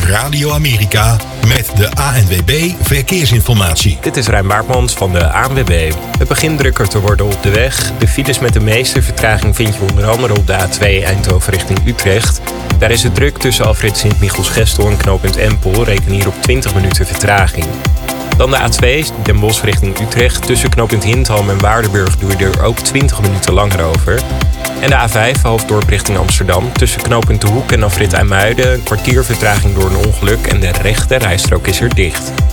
Radio Amerika met de ANWB Verkeersinformatie. Dit is Rijn Baartmans van de ANWB. Het begint drukker te worden op de weg. De files met de meeste vertraging vind je onder andere op de A2 Eindhoven richting Utrecht. Daar is het druk tussen afrit Sint-Michiels-Gestel en knooppunt Empel. Reken hier op 20 minuten vertraging. Dan de A2 Den Bosch richting Utrecht. Tussen knooppunt Hinthalm en Waardenburg doe je er ook 20 minuten langer over. En de A5 Hoofddorp richting Amsterdam. Tussen knooppunt De Hoek en afrit IJmuiden een kwartier vertraging door een ongeluk en de rechte rijstrook is er dicht.